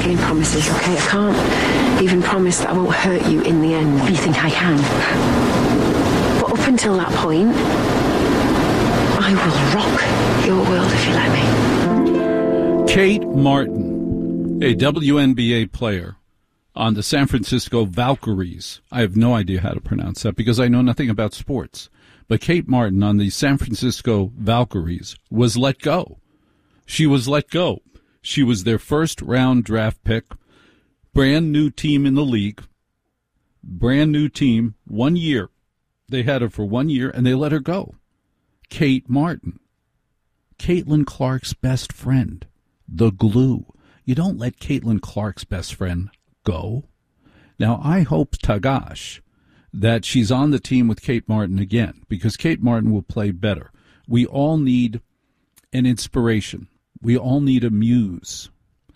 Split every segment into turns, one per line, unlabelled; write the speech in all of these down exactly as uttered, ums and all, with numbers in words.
making promises, okay? I can't even promise that I won't hurt you in the end.
What do you think I can?
But up until that point, I will rock your world if you let me.
Kate Martin, a W N B A player on the San Francisco Valkyries. I have no idea how to pronounce that because I know nothing about sports. But Kate Martin on the San Francisco Valkyries was let go. She was let go. She was their first round draft pick, brand new team in the league, brand new team, one year. They had her for one year, and they let her go. Kate Martin, Caitlin Clark's best friend, the glue. You don't let Caitlin Clark's best friend go. Now, I hope, Tagash, that she's on the team with Kate Martin again, because Kate Martin will play better. We all need an inspiration. We all need a muse.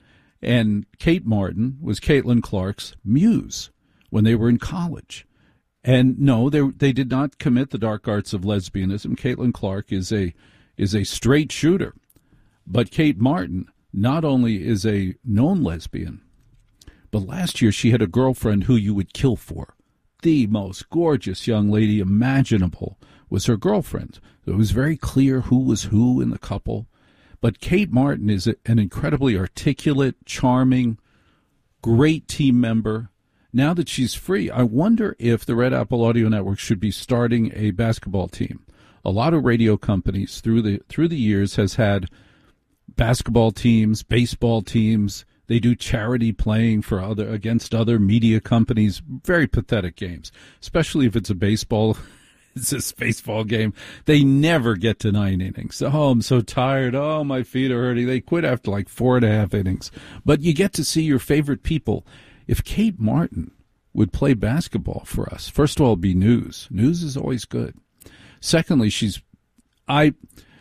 And Kate Martin was Caitlin Clark's muse when they were in college. And no, they they did not commit the dark arts of lesbianism. Caitlin Clark is a is a straight shooter. But Kate Martin not only is a known lesbian, but last year she had a girlfriend who you would kill for. The most gorgeous young lady imaginable was her girlfriend. It was very clear who was who in the couple. But Kate Martin is an incredibly articulate, charming, great team member. Now that she's free, I wonder if the Red Apple Audio Network should be starting a basketball team. A lot of radio companies through the through the years has had basketball teams, baseball teams. They do charity playing for other against other media companies. Very pathetic games, especially if it's a baseball. It's this baseball game. They never get to nine innings. Oh, I'm so tired. Oh, my feet are hurting. They quit after like four and a half innings. But you get to see your favorite people. If Kate Martin would play basketball for us, first of all, it'd be news. News is always good. Secondly, she's, I,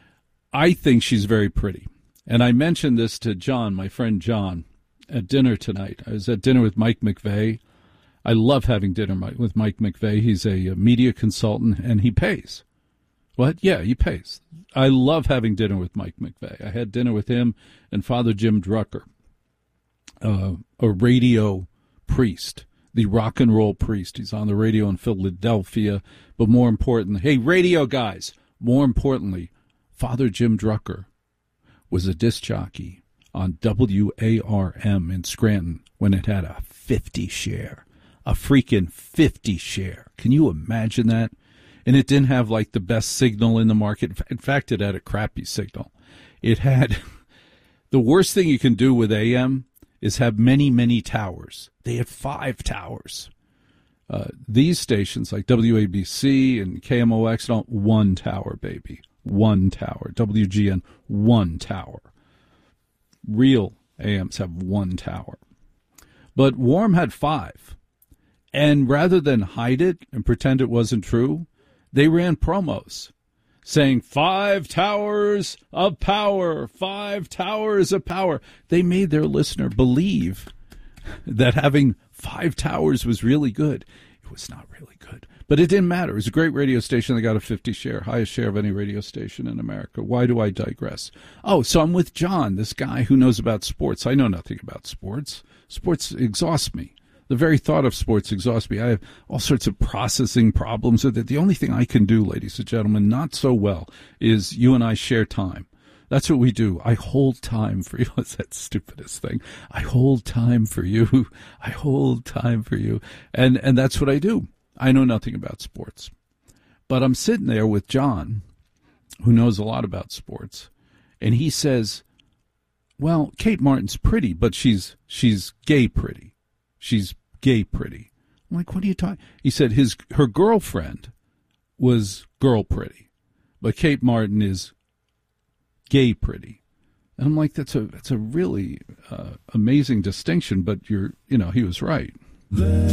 I think she's very pretty. And I mentioned this to John, my friend John, at dinner tonight. I was at dinner with Mike McVeigh. I love having dinner with Mike McVeigh. He's a media consultant, and he pays. What? Yeah, he pays. I love having dinner with Mike McVeigh. I had dinner with him and Father Jim Drucker, uh, a radio priest, the rock and roll priest. He's on the radio in Philadelphia. But more important, hey, radio guys, more importantly, Father Jim Drucker was a disc jockey on W A R M in Scranton when it had a fifty share. A freaking fifty share. Can you imagine that? And it didn't have like the best signal in the market. In fact, it had a crappy signal. It had the worst thing you can do with A M is have many, many towers. They had five towers. Uh, these stations like W A B C and K M O X don't one tower, baby. One tower. W G N, one tower. Real A Ms have one tower. But Warm had five. And rather than hide it and pretend it wasn't true, they ran promos saying five towers of power, five towers of power. They made their listener believe that having five towers was really good. It was not really good, but it didn't matter. It was a great radio station. They got a fifty share, highest share of any radio station in America. Why do I digress? Oh, so I'm with John, this guy who knows about sports. I know nothing about sports. Sports exhausts me. The very thought of sports exhausts me. I have all sorts of processing problems with it. The only thing I can do, ladies and gentlemen, not so well, is you and I share time. That's what we do. I hold time for you. What's that stupidest thing? I hold time for you. I hold time for you. And and that's what I do. I know nothing about sports. But I'm sitting there with John, who knows a lot about sports, and he says, well, Kate Martin's pretty, but she's she's gay pretty. She's gay pretty. I'm like, what are you talking? He said his her girlfriend was girl pretty, but Kate Martin is gay pretty. And I'm like, that's a that's a really uh, amazing distinction. But you're, you know, he was right.